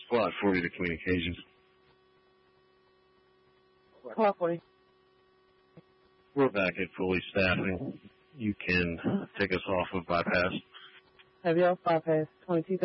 Squad 40 to communications. Squad 40. We're back at fully staffing. You can take us off of bypass. Heavy off bypass, 22.